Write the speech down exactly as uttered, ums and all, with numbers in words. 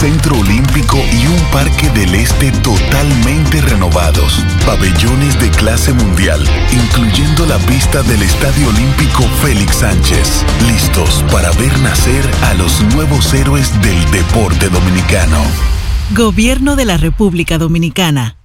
centro olímpico y un parque del este totalmente renovados. Pabellones de clase mundial, incluyendo la pista del Estadio Olímpico Félix Sánchez. Listos para ver nacer a los nuevos héroes del deporte dominicano. Gobierno de la República Dominicana.